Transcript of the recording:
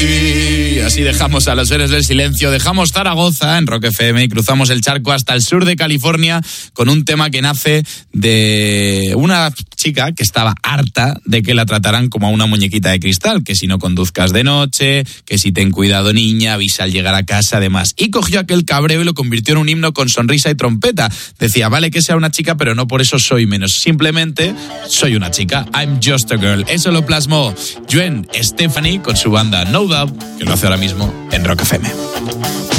Y así dejamos a los Héroes del Silencio, dejamos Zaragoza en Rock FM y cruzamos el charco hasta el sur de California con un tema que nace de una chica que estaba harta de que la trataran como a una muñequita de cristal, que si no conduzcas de noche, que si ten cuidado niña, avisa al llegar a casa, además. Y cogió aquel cabreo y lo convirtió en un himno con sonrisa y trompeta. Decía, vale que sea una chica, pero no por eso soy menos. Simplemente soy una chica. I'm just a girl. Eso lo plasmó Gwen Stefani con su banda No Doubt, que lo hace ahora mismo en Rock FM.